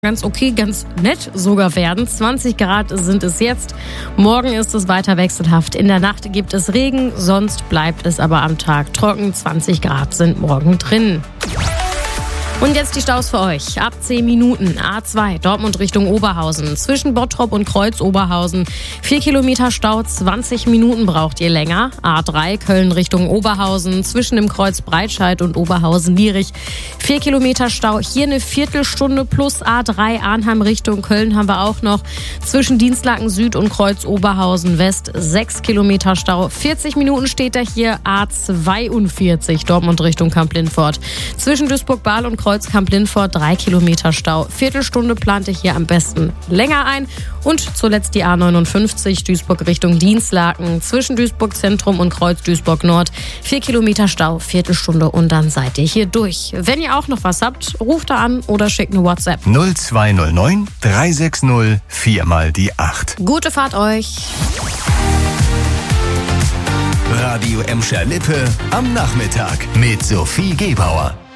Ganz okay, ganz nett sogar werden. 20 Grad sind es jetzt. Morgen ist es weiter wechselhaft. In der Nacht gibt es Regen, sonst bleibt es aber am Tag trocken. 20 Grad sind morgen drin. Und jetzt die Staus für euch. Ab 10 Minuten. A2 Dortmund Richtung Oberhausen. Zwischen Bottrop und Kreuz Oberhausen. 4 Kilometer Stau, 20 Minuten braucht ihr länger. A3 Köln Richtung Oberhausen. Zwischen dem Kreuz Breitscheid und Oberhausen-Lierich. 4 Kilometer Stau. Hier eine Viertelstunde plus A3 Arnheim Richtung Köln haben wir auch noch. Zwischen Dienstlaken Süd und Kreuz Oberhausen West 6 Kilometer Stau. 40 Minuten steht er hier. A42 Dortmund Richtung Kamp-Lindfort. Zwischen Duisburg-Bahl und Kreuz Kamp-Lindfort 3 Kilometer Stau. Viertelstunde plante hier am besten länger ein. Und zuletzt die A59 Duisburg Richtung Dienstlaken. Zwischen Duisburg Zentrum und Kreuz Duisburg Nord 4 Kilometer Stau, Viertelstunde und dann seid ihr hier durch. Wenn ihr auch noch was habt, ruft da an oder schickt eine WhatsApp. 0209 360 4 mal die 8. Gute Fahrt euch. Radio Emscher Lippe am Nachmittag mit Sophie Gebauer.